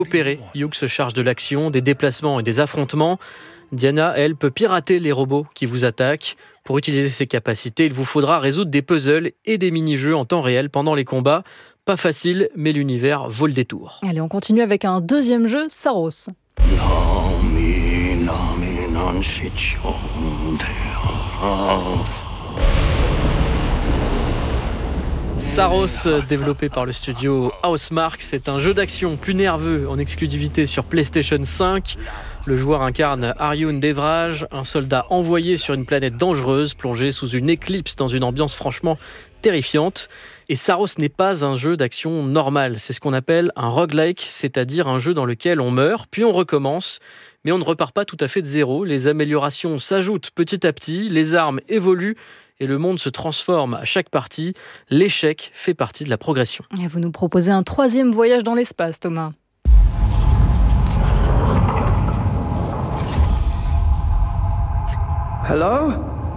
Opéré, Hugh se charge de l'action, des déplacements et des affrontements. Diana, elle, peut pirater les robots qui vous attaquent. Pour utiliser ses capacités, il vous faudra résoudre des puzzles et des mini-jeux en temps réel pendant les combats. Pas facile, mais l'univers vaut le détour. Allez, on continue avec un deuxième jeu, Saros. Saros, développé par le studio Housemarque, c'est un jeu d'action plus nerveux en exclusivité sur PlayStation 5. Le joueur incarne Arjun Devraj, un soldat envoyé sur une planète dangereuse, plongé sous une éclipse dans une ambiance franchement terrifiante. Et Saros n'est pas un jeu d'action normal, c'est ce qu'on appelle un roguelike, c'est-à-dire un jeu dans lequel on meurt, puis on recommence. Mais on ne repart pas tout à fait de zéro, les améliorations s'ajoutent petit à petit, les armes évoluent, et le monde se transforme à chaque partie. L'échec fait partie de la progression. Et vous nous proposez un troisième voyage dans l'espace, Thomas. Hello?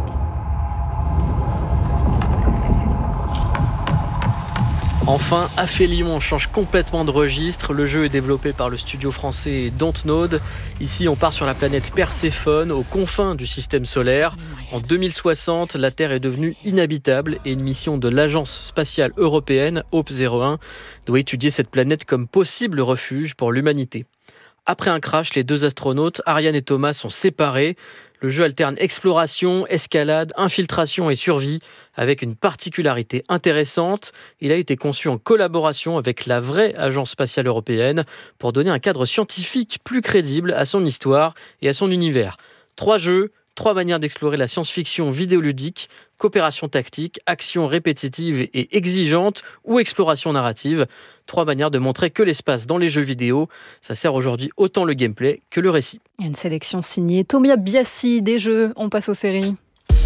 Enfin, Aphelion change complètement de registre. Le jeu est développé par le studio français Dontnod. Ici, on part sur la planète Perséphone, aux confins du système solaire. En 2060, la Terre est devenue inhabitable et une mission de l'Agence spatiale européenne, Hope 01, doit étudier cette planète comme possible refuge pour l'humanité. Après un crash, les deux astronautes, Ariane et Thomas, sont séparés. Le jeu alterne exploration, escalade, infiltration et survie avec une particularité intéressante. Il a été conçu en collaboration avec la vraie Agence spatiale européenne pour donner un cadre scientifique plus crédible à son histoire et à son univers. 3 jeux, 3 manières d'explorer la science-fiction vidéoludique, coopération tactique, action répétitive et exigeante ou exploration narrative. 3 manières de montrer que l'espace dans les jeux vidéo, ça sert aujourd'hui autant le gameplay que le récit. Une sélection signée Tomia Biassi des jeux. On passe aux séries.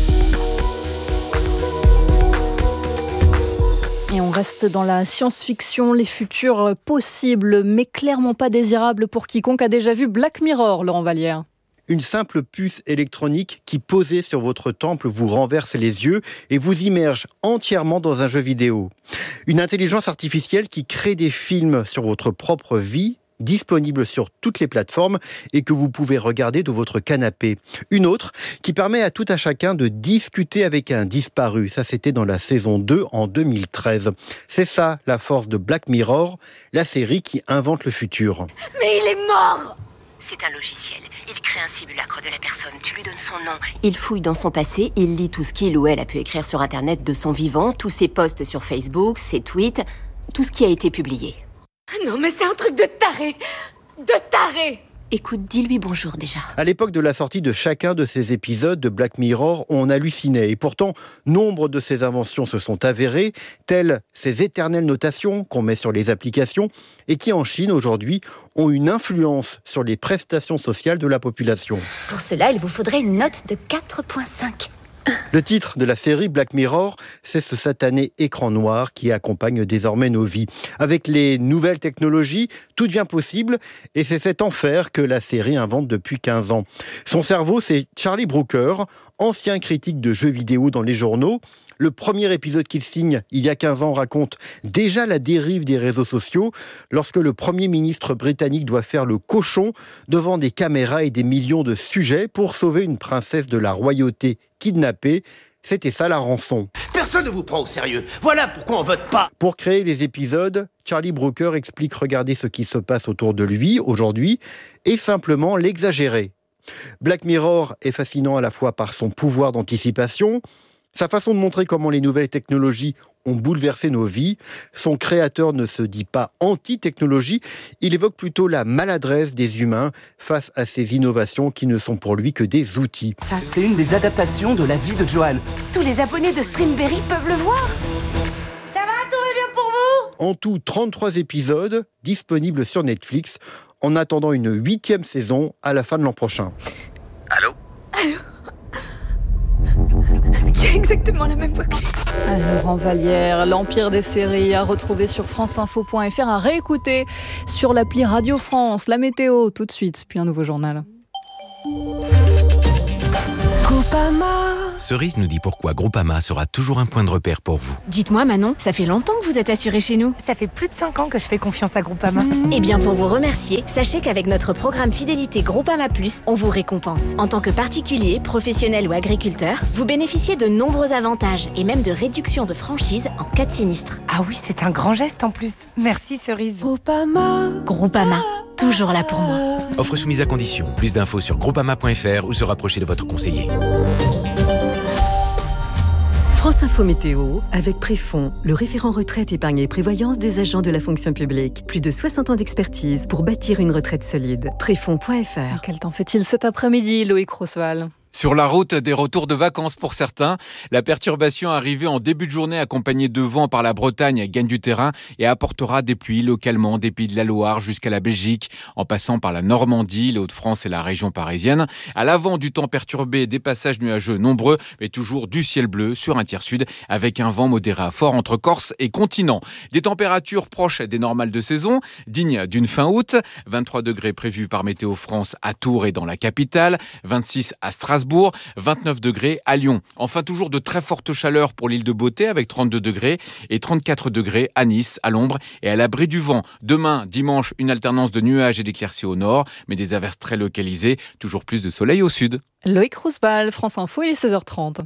Et on reste dans la science-fiction, les futurs possibles, mais clairement pas désirables pour quiconque a déjà vu Black Mirror, Laurent Vallière. Une simple puce électronique qui, posée sur votre temple, vous renverse les yeux et vous immerge entièrement dans un jeu vidéo. Une intelligence artificielle qui crée des films sur votre propre vie, disponible sur toutes les plateformes et que vous pouvez regarder de votre canapé. Une autre qui permet à tout à chacun de discuter avec un disparu. Ça, c'était dans la saison 2 en 2013. C'est ça, la force de Black Mirror, la série qui invente le futur. Mais il est mort! C'est un logiciel. Il crée un simulacre de la personne. Tu lui donnes son nom. Il fouille dans son passé. Il lit tout ce qu'il ou elle a pu écrire sur Internet de son vivant, tous ses posts sur Facebook, ses tweets, tout ce qui a été publié. Non mais c'est un truc de taré! De taré! Écoute, dis-lui bonjour déjà. À l'époque de la sortie de chacun de ces épisodes de Black Mirror, on hallucinait. Et pourtant, nombre de ces inventions se sont avérées, telles ces éternelles notations qu'on met sur les applications et qui, en Chine, aujourd'hui, ont une influence sur les prestations sociales de la population. Pour cela, il vous faudrait une note de 4,5. Le titre de la série Black Mirror, c'est ce satané écran noir qui accompagne désormais nos vies. Avec les nouvelles technologies, tout devient possible et c'est cet enfer que la série invente depuis 15 ans. Son cerveau, c'est Charlie Brooker, ancien critique de jeux vidéo dans les journaux. Le premier épisode qu'il signe, il y a 15 ans, raconte déjà la dérive des réseaux sociaux lorsque le Premier ministre britannique doit faire le cochon devant des caméras et des millions de sujets pour sauver une princesse de la royauté kidnappée. C'était ça la rançon. Personne ne vous prend au sérieux. Voilà pourquoi on vote pas. Pour créer les épisodes, Charlie Brooker explique regarder ce qui se passe autour de lui aujourd'hui et simplement l'exagérer. Black Mirror est fascinant à la fois par son pouvoir d'anticipation, sa façon de montrer comment les nouvelles technologies ont bouleversé nos vies. Son créateur ne se dit pas anti-technologie, il évoque plutôt la maladresse des humains face à ces innovations qui ne sont pour lui que des outils. C'est une des adaptations de la vie de Johan. Tous les abonnés de Streamberry peuvent le voir! Ça va, tout va bien pour vous? En tout, 33 épisodes disponibles sur Netflix, en attendant une 8e saison à la fin de l'an prochain. Allô? Tu as exactement la même voix que lui. Laurent Vallière, l'Empire des séries à retrouver sur franceinfo.fr, à réécouter sur l'appli Radio France. La météo tout de suite, puis un nouveau journal. Groupama. Cerise nous dit pourquoi Groupama sera toujours un point de repère pour vous. Dites-moi Manon, ça fait longtemps que vous êtes assurée chez nous? Ça fait plus de 5 ans que je fais confiance à Groupama. Eh bien pour vous remercier, sachez qu'avec notre programme Fidélité Groupama Plus, on vous récompense. En tant que particulier, professionnel ou agriculteur, vous bénéficiez de nombreux avantages et même de réductions de franchise en cas de sinistre. Ah oui, c'est un grand geste en plus. Merci Cerise. Groupama, toujours là pour moi. Offre soumise à condition. Plus d'infos sur groupama.fr ou se rapprocher de votre conseiller. France Info Météo, avec Préfond, le référent retraite, épargne et prévoyance des agents de la fonction publique. Plus de 60 ans d'expertise pour bâtir une retraite solide. Préfond.fr. Quel temps fait-il cet après-midi, Loïc Rosval? Sur la route, des retours de vacances pour certains. La perturbation arrivée en début de journée accompagnée de vent par la Bretagne gagne du terrain et apportera des pluies localement des Pays de la Loire jusqu'à la Belgique, en passant par la Normandie, les Hauts-de-France et la région parisienne. À l'avant du temps perturbé, des passages nuageux nombreux, mais toujours du ciel bleu sur un tiers sud avec un vent modéré à fort entre Corse et continent. Des températures proches des normales de saison, dignes d'une fin août. 23 degrés prévus par Météo France à Tours et dans la capitale, 26 à Strasbourg, 29 degrés à Lyon. Enfin, toujours de très fortes chaleurs pour l'île de Beauté avec 32 degrés et 34 degrés à Nice, à l'ombre et à l'abri du vent. Demain, dimanche, une alternance de nuages et d'éclaircies au nord, mais des averses très localisées, toujours plus de soleil au sud. Loïc Rousbal, France Info, il est 16h30.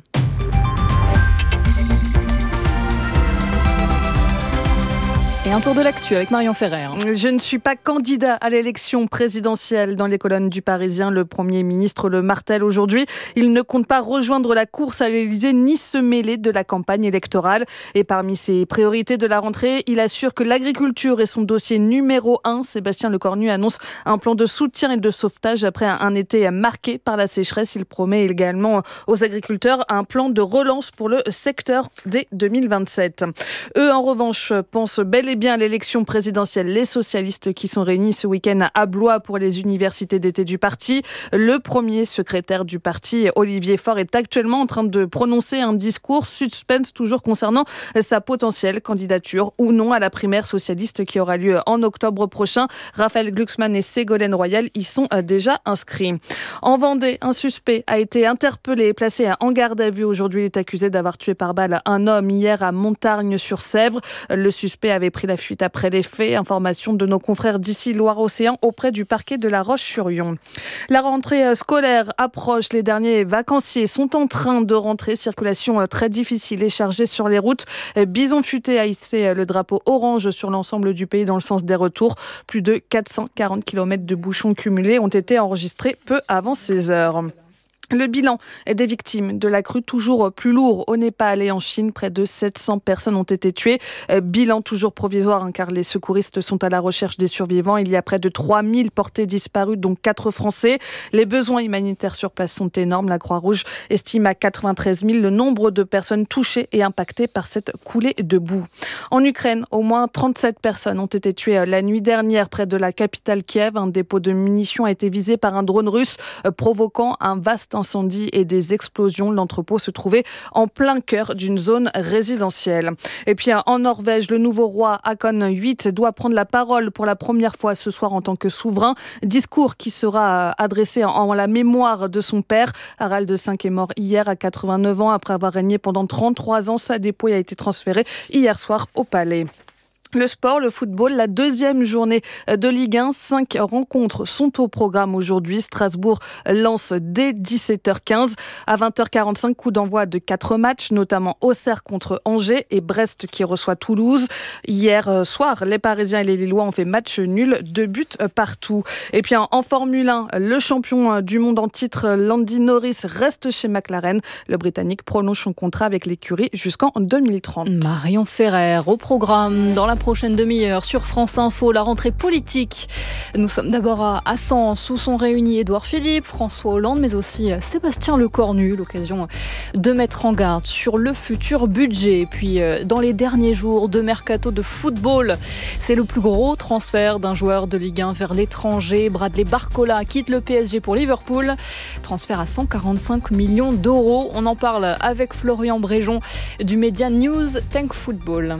Et un tour de l'actu avec Marion Ferrer. Je ne suis pas candidat à l'élection présidentielle. Dans les colonnes du Parisien, le Premier ministre le martèle aujourd'hui. Il ne compte pas rejoindre la course à l'Élysée ni se mêler de la campagne électorale. Et parmi ses priorités de la rentrée, il assure que l'agriculture est son dossier numéro 1. Sébastien Lecornu annonce un plan de soutien et de sauvetage après un été marqué par la sécheresse. Il promet également aux agriculteurs un plan de relance pour le secteur dès 2027. Eux, en revanche, pensent bel et bien à l'élection présidentielle. Les socialistes qui sont réunis ce week-end à Blois pour les universités d'été du parti. Le premier secrétaire du parti, Olivier Faure, est actuellement en train de prononcer un discours suspense toujours concernant sa potentielle candidature ou non à la primaire socialiste qui aura lieu en octobre prochain. Raphaël Glucksmann et Ségolène Royal y sont déjà inscrits. En Vendée, un suspect a été interpellé et placé en garde à vue. Aujourd'hui, il est accusé d'avoir tué par balle un homme hier à Montagne-sur-Sèvre. Le suspect avait pris la fuite après les faits. Information de nos confrères d'ici Loire-Océan auprès du parquet de La Roche-sur-Yon. La rentrée scolaire approche. Les derniers vacanciers sont en train de rentrer. Circulation très difficile et chargée sur les routes. Bison Futé a hissé le drapeau orange sur l'ensemble du pays dans le sens des retours. Plus de 440 km de bouchons cumulés ont été enregistrés peu avant 16 heures. Le bilan des victimes de la crue toujours plus lourd au Népal et en Chine. Près de 700 personnes ont été tuées. Bilan toujours provisoire car les secouristes sont à la recherche des survivants. Il y a près de 3000 portés disparus, dont 4 Français. Les besoins humanitaires sur place sont énormes. La Croix-Rouge estime à 93 000 le nombre de personnes touchées et impactées par cette coulée de boue. En Ukraine, au moins 37 personnes ont été tuées la nuit dernière près de la capitale Kiev. Un dépôt de munitions a été visé par un drone russe, provoquant un vaste incendie et des explosions. L'entrepôt se trouvait en plein cœur d'une zone résidentielle. Et puis en Norvège, le nouveau roi Haakon VIII doit prendre la parole pour la première fois ce soir en tant que souverain. Discours qui sera adressé en la mémoire de son père. Harald V est mort hier à 89 ans après avoir régné pendant 33 ans. Sa dépouille a été transférée hier soir au palais. Le sport, le football, la deuxième journée de Ligue 1. 5 rencontres sont au programme aujourd'hui. Strasbourg lance dès 17h15. À 20h45, coup d'envoi de 4 matchs, notamment Auxerre contre Angers et Brest qui reçoit Toulouse. Hier soir, les Parisiens et les Lillois ont fait match nul, 2 buts partout. Et puis en Formule 1, le champion du monde en titre, Lando Norris, reste chez McLaren. Le Britannique prolonge son contrat avec l'écurie jusqu'en 2030. Marion Ferrer au programme dans la prochaine demi-heure sur France Info, la rentrée politique. Nous sommes d'abord à Sens où sont réunis Édouard Philippe, François Hollande, mais aussi Sébastien Lecornu. L'occasion de mettre en garde sur le futur budget. Et puis dans les derniers jours de mercato de football, c'est le plus gros transfert d'un joueur de Ligue 1 vers l'étranger. Bradley Barcola quitte le PSG pour Liverpool. Transfert à 145 millions d'euros. On en parle avec Florian Bréjon du média News Tank Football.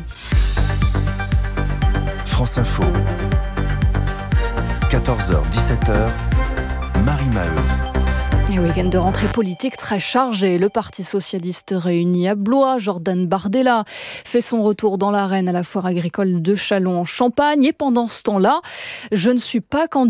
France Info, 14h-17h, Marie Maheu. Et week-end de rentrée politique très chargé. Le Parti socialiste réuni à Blois. Jordan Bardella fait son retour dans l'arène à la foire agricole de Châlons en Champagne. Et pendant ce temps-là, je ne suis pas candidat